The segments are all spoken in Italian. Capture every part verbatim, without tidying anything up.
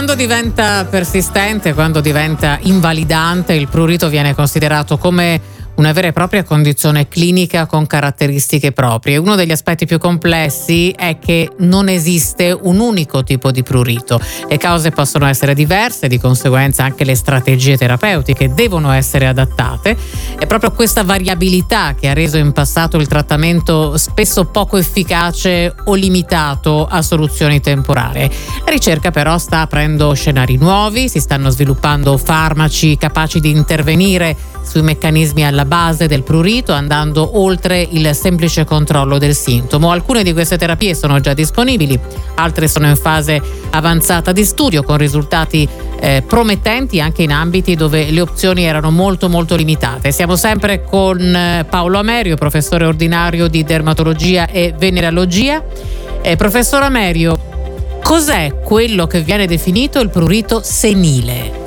Quando diventa persistente, quando diventa invalidante, il prurito viene considerato come una vera e propria condizione clinica con caratteristiche proprie. Uno degli aspetti più complessi è che non esiste un unico tipo di prurito. Le cause possono essere diverse, di conseguenza anche le strategie terapeutiche devono essere adattate. È proprio questa variabilità che ha reso in passato il trattamento spesso poco efficace o limitato a soluzioni temporanee. La ricerca però sta aprendo scenari nuovi, si stanno sviluppando farmaci capaci di intervenire sui meccanismi alla base del prurito, andando oltre il semplice controllo del sintomo. Alcune di queste terapie sono già disponibili, altre sono in fase avanzata di studio con risultati eh, promettenti anche in ambiti dove le opzioni erano molto molto limitate. Siamo sempre con eh, Paolo Amerio, professore ordinario di dermatologia e venerologia. Eh, professor Amerio, cos'è quello che viene definito il prurito senile?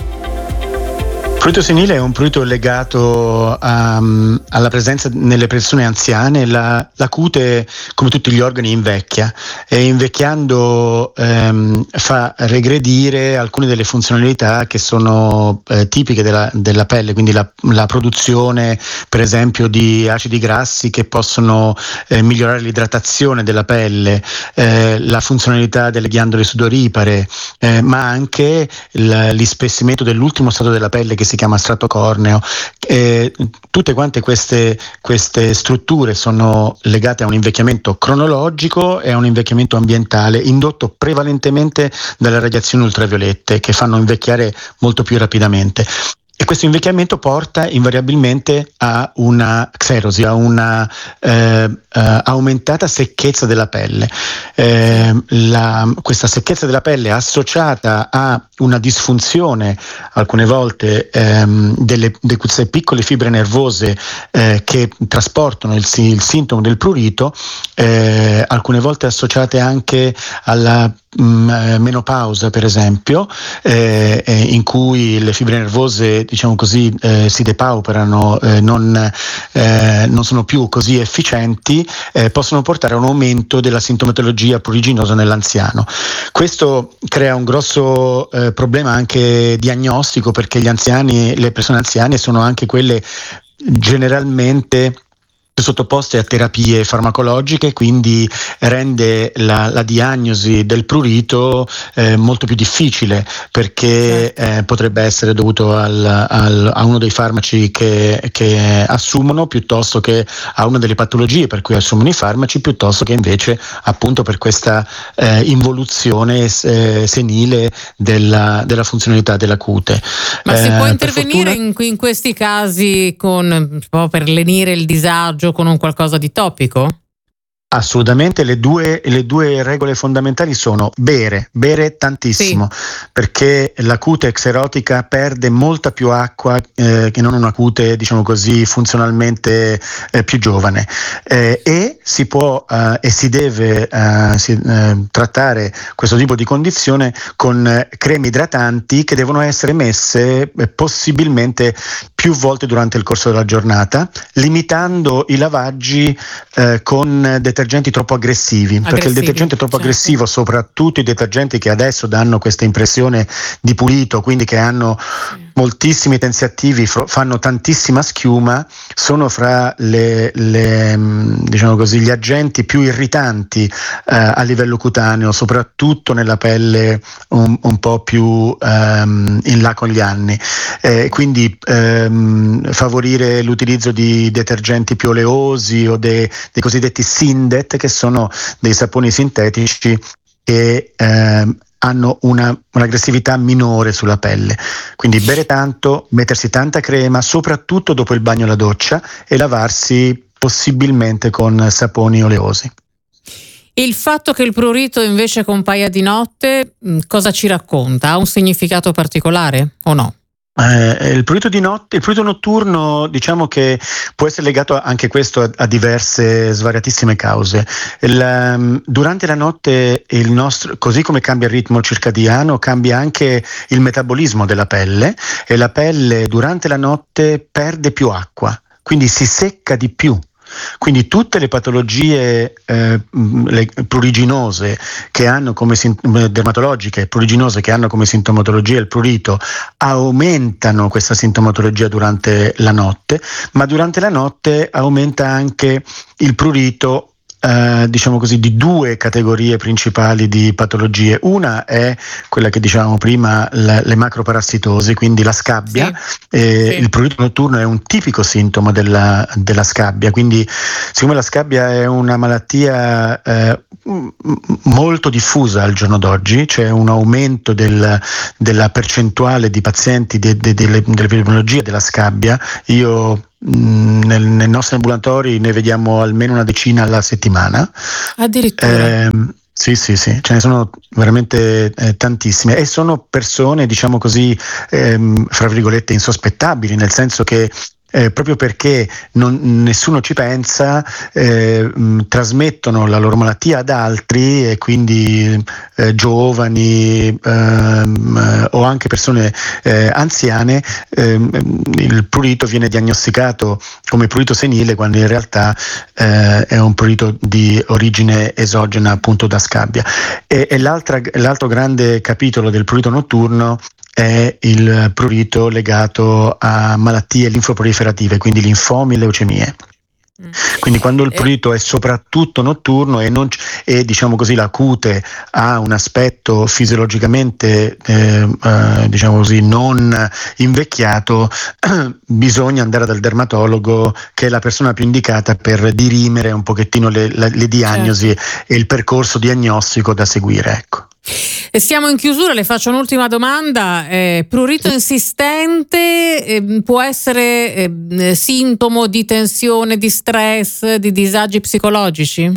Il prurito senile è un prurito legato a, alla presenza nelle persone anziane. La, la cute, come tutti gli organi, invecchia e invecchiando ehm, fa regredire alcune delle funzionalità che sono eh, tipiche della, della pelle, quindi la, la produzione per esempio di acidi grassi che possono eh, migliorare l'idratazione della pelle, eh, la funzionalità delle ghiandole sudoripare, eh, ma anche il, l'ispessimento dell'ultimo stato della pelle che si chiama strato corneo. Eh, tutte quante queste, queste strutture sono legate a un invecchiamento cronologico e a un invecchiamento ambientale indotto prevalentemente dalle radiazioni ultraviolette che fanno invecchiare molto più rapidamente. E questo invecchiamento porta invariabilmente a una xerosi, a una eh, uh, aumentata secchezza della pelle. Eh, la, questa secchezza della pelle associata a una disfunzione, alcune volte, ehm, delle, de queste piccole fibre nervose eh, che trasportano il, il sintomo del prurito, eh, alcune volte associate anche alla mh, menopausa, per esempio, eh, eh, in cui le fibre nervose, diciamo così, eh, si depauperano, eh, non, eh, non sono più così efficienti, eh, possono portare a un aumento della sintomatologia pruriginosa nell'anziano. Questo crea un grosso eh, problema anche diagnostico, perché gli anziani, le persone anziane sono anche quelle generalmente sottoposte a terapie farmacologiche, quindi rende la, la diagnosi del prurito eh, molto più difficile, perché eh, potrebbe essere dovuto al, al, a uno dei farmaci che, che assumono, piuttosto che a una delle patologie per cui assumono i farmaci, piuttosto che invece appunto per questa eh, involuzione eh, senile della, della funzionalità della cute. Ma si eh, può intervenire fortuna... in, in questi casi con un po' per lenire il disagio con un qualcosa di topico? Assolutamente, le due, le due regole fondamentali sono bere, bere tantissimo, sì, perché la cute xerotica perde molta più acqua eh, che non una cute, diciamo così, funzionalmente eh, più giovane, eh, e si può eh, e si deve eh, si, eh, trattare questo tipo di condizione con eh, creme idratanti che devono essere messe eh, possibilmente più volte durante il corso della giornata, limitando i lavaggi eh, con detergenti detergenti troppo aggressivi, aggressivi, perché il detergente troppo certo. aggressivo, soprattutto i detergenti che adesso danno questa impressione di pulito, quindi che hanno sì. moltissimi tensiattivi, fanno tantissima schiuma, sono fra le, le diciamo così, gli agenti più irritanti eh, a livello cutaneo, soprattutto nella pelle un, un po' più ehm, in là con gli anni. Eh, quindi ehm, favorire l'utilizzo di detergenti più oleosi o dei, dei cosiddetti Sindet, che sono dei saponi sintetici che eh, hanno una, un'aggressività minore sulla pelle. Quindi bere tanto, mettersi tanta crema, soprattutto dopo il bagno e la doccia, e lavarsi possibilmente con saponi oleosi. Il fatto che il prurito invece compaia di notte, cosa ci racconta? Ha un significato particolare o no? Eh, il prurito di notte, il prurito notturno, diciamo che può essere legato anche questo a, a diverse svariatissime cause. Il, um, durante la notte il nostro, così come cambia il ritmo circadiano, cambia anche il metabolismo della pelle, e la pelle durante la notte perde più acqua, quindi si secca di più. Quindi tutte le patologie eh, le pruriginose che hanno come dermatologiche pruriginose che hanno come sintomatologia il prurito aumentano questa sintomatologia durante la notte, ma durante la notte aumenta anche il prurito Uh, diciamo così, di due categorie principali di patologie. Una è quella che dicevamo prima, la, le macroparassitosi, quindi la scabbia. Sì. Eh, sì. Il prurito notturno è un tipico sintomo della, della scabbia, quindi siccome la scabbia è una malattia eh, molto diffusa al giorno d'oggi, c'è un aumento del, della percentuale di pazienti de, de, de, delle, dell'epidemiologia della scabbia. Io Nel, nei nostri ambulatori ne vediamo almeno una decina alla settimana. Addirittura. Eh, sì, sì, sì, ce ne sono veramente eh, tantissime e sono persone, diciamo così, ehm, fra virgolette insospettabili, nel senso che Eh, proprio perché non, nessuno ci pensa, eh, mh, trasmettono la loro malattia ad altri e quindi eh, giovani ehm, o anche persone eh, anziane. Ehm, il prurito viene diagnosticato come prurito senile quando in realtà eh, è un prurito di origine esogena, appunto da scabbia. E, e l'altra, l'altro grande capitolo del prurito notturno è il prurito legato a malattie linfoproliferative, quindi linfomi e leucemie. Quindi quando il prurito è soprattutto notturno e, non, e diciamo così la cute ha un aspetto fisiologicamente eh, eh, diciamo così non invecchiato, bisogna andare dal dermatologo, che è la persona più indicata per dirimere un pochettino le, le, le diagnosi, certo, e il percorso diagnostico da seguire, ecco. E siamo in chiusura, le faccio un'ultima domanda. Eh, prurito insistente eh, può essere eh, sintomo di tensione, di stress, di disagi psicologici?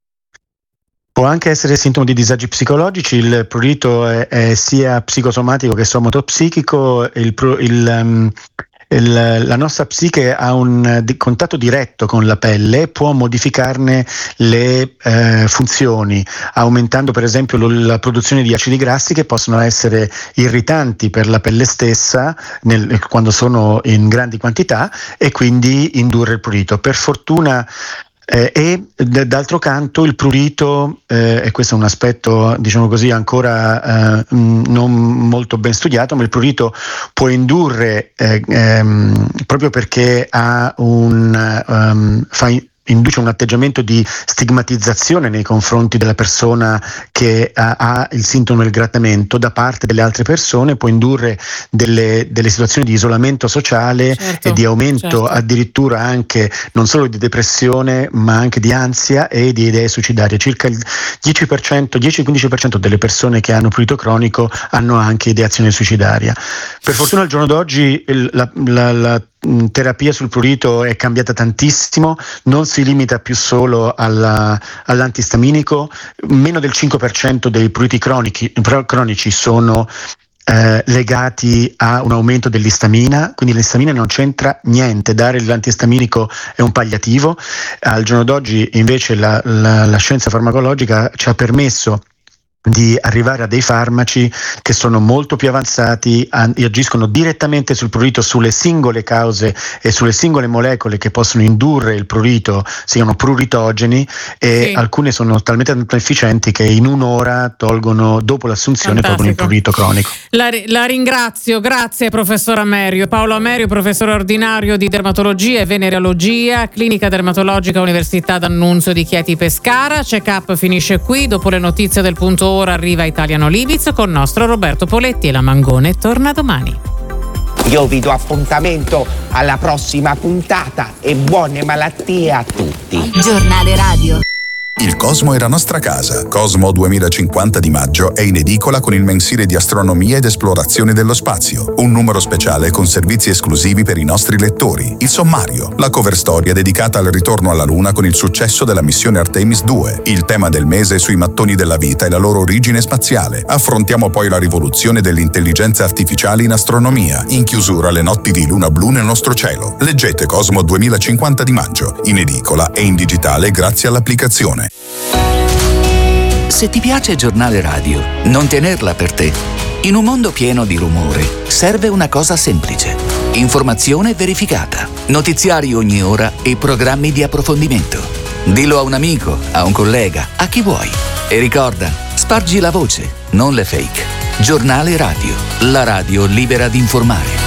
Può anche essere sintomo di disagi psicologici. Il prurito è, è sia psicosomatico che somatospsichico. Il, il, um, il, la nostra psiche ha un di, contatto diretto con la pelle e può modificarne le eh, funzioni, aumentando per esempio lo, la produzione di acidi grassi che possono essere irritanti per la pelle stessa nel, quando sono in grandi quantità, e quindi indurre il prurito. Per fortuna Eh, e d- d'altro canto il prurito, eh, e questo è un aspetto diciamo così ancora eh, mh, non molto ben studiato, ma il prurito può indurre eh, ehm, proprio perché ha un um, fa in- induce un atteggiamento di stigmatizzazione nei confronti della persona che ha, ha il sintomo del grattamento da parte delle altre persone, può indurre delle, delle situazioni di isolamento sociale, certo, e di aumento, certo, addirittura anche non solo di depressione ma anche di ansia e di idee suicidarie. Circa il dieci per cento, dieci-quindici per cento delle persone che hanno prurito cronico hanno anche ideazione suicidaria. Per fortuna al giorno d'oggi il, la, la, la terapia sul prurito è cambiata tantissimo, non si limita più solo alla, all'antistaminico. Meno del cinque per cento dei pruriti cronici, cronici sono eh, legati a un aumento dell'istamina, quindi l'istamina non c'entra niente, dare l'antistaminico è un palliativo. Al giorno d'oggi invece la, la, la scienza farmacologica ci ha permesso di arrivare a dei farmaci che sono molto più avanzati e agiscono direttamente sul prurito, sulle singole cause e sulle singole molecole che possono indurre il prurito, si chiamano pruritogeni, e sì, alcune sono talmente tanto efficienti che in un'ora tolgono, dopo l'assunzione, tolgono il prurito cronico. La, la ringrazio, grazie professor Amerio. Paolo Amerio, professore ordinario di dermatologia e venerologia, clinica dermatologica Università D'Annunzio di Chieti Pescara. Check Up finisce qui, dopo le notizie del punto ora arriva Italiano Libiz con nostro Roberto Poletti e la Mangone torna domani. Io vi do appuntamento alla prossima puntata e buone malattie a tutti. Giornale radio. Il Cosmo è la nostra casa. Cosmo duemilacinquanta di maggio è in edicola con il mensile di astronomia ed esplorazione dello spazio. Un numero speciale con servizi esclusivi per i nostri lettori. Il sommario, la cover storia dedicata al ritorno alla Luna con il successo della missione Artemis due. Il tema del mese sui mattoni della vita e la loro origine spaziale. Affrontiamo poi la rivoluzione dell'intelligenza artificiale in astronomia. In chiusura le notti di luna blu nel nostro cielo. Leggete Cosmo duemilacinquanta di maggio, in edicola e in digitale grazie all'applicazione. Se ti piace Giornale Radio, non tenerla per te. In un mondo pieno di rumore, serve una cosa semplice. Informazione verificata. Notiziari ogni ora e programmi di approfondimento. Dillo a un amico, a un collega, a chi vuoi. E ricorda, spargi la voce, non le fake. Giornale Radio, la radio libera di informare.